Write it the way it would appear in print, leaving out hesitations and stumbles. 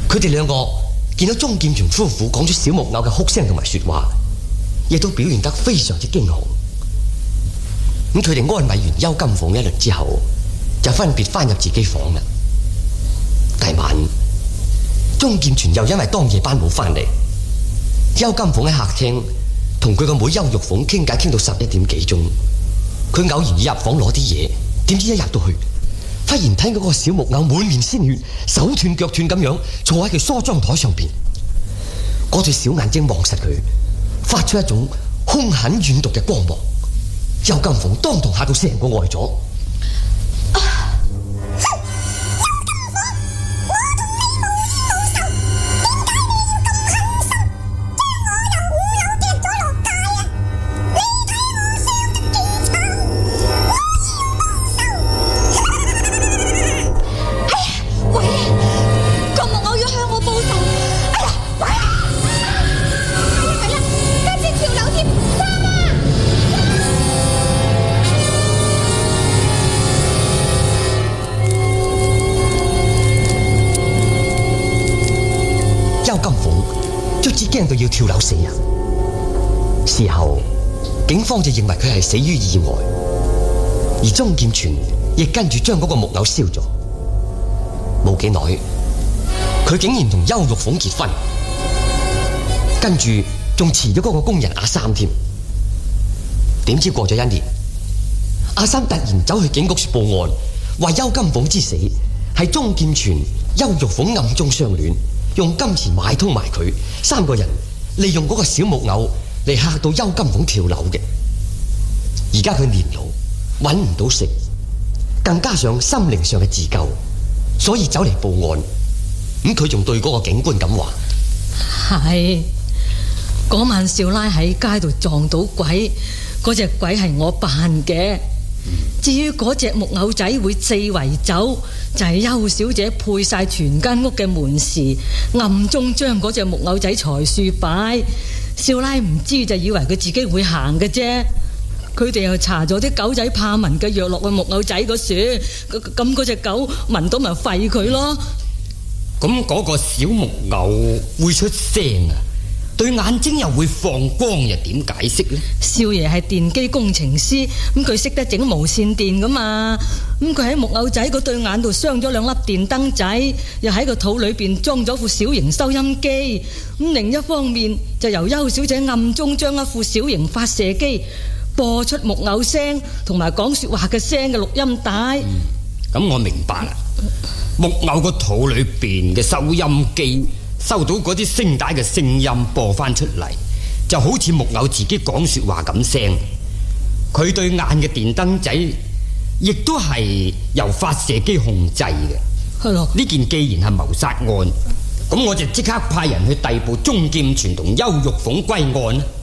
佢哋兩個見到鍾劍泉夫婦講出小木偶嘅哭聲同埋說話，亦都表現得非常之驚恐。咁佢哋安慰完邱金鳳一輪之後，就分別翻入自己房啦。第晚，鍾劍泉又因為當夜班冇翻嚟，邱金鳳喺客廳同佢個妹邱玉鳳傾偈，傾到11點幾鐘。佢偶然要入房攞啲嘢，點知一入到去，忽然睇嗰個小木偶滿面鮮血，手斷腳斷咁樣坐喺佢梳妝台上邊，嗰對小眼睛望實佢，發出一種兇狠怨毒嘅光芒。邱金鳳當堂嚇到成個呆咗。驚到要跳樓死人。事後警方就認為佢係死於意外，而鍾劍泉亦跟住將嗰個木偶燒咗。冇幾耐，佢竟然同邱玉鳳結婚，跟住仲辭咗嗰個工人阿三添。點知過咗1年，阿三突然走去警局報案，話邱金鳳之死係鍾劍泉、邱玉鳳暗中相戀，用金錢買通埋佢，3個人利用嗰個小木偶嚟嚇到邱金鳳跳樓嘅。而家佢年老，揾唔到食，更加上心靈上嘅自救，所以走嚟報案。咁佢仲對嗰個警官咁話： 係嗰晚少奶喺街度撞到鬼，嗰隻鬼係我扮嘅。至於嗰隻木偶仔會四圍走，就係邱小姐配晒全間屋嘅門匙，暗中將嗰隻木偶仔裁樹擺。少奶唔知就以為佢自己會行嘅啫。佢哋又搽咗啲狗仔怕聞嘅藥落去木偶仔嗰處，咁嗰隻狗聞到咪吠佢咯。 咁嗰個小木偶會出聲啊，對眼睛又會放光，又點解釋呢？ 少爺係電機工程師，咁佢識得整無線電噶嘛。咁佢喺木偶仔嗰對眼度鑲咗2粒電燈仔，又喺個肚裏邊裝咗副小型收音機。咁另一方面就由邱小姐暗中將一副小型發射機播出木偶聲同埋講說話嘅聲嘅錄音帶。 咁我明白啦。木偶個肚裏邊嘅收音機收到嗰啲聲帶嘅聲音播翻出嚟，就好似木偶自己講說話咁聲。佢對眼嘅電燈仔亦都係由發射機控制嘅。 係咯。 呢件既然係謀殺案，咁我就即刻派人去逮捕鍾劍泉同邱玉鳳歸案啦。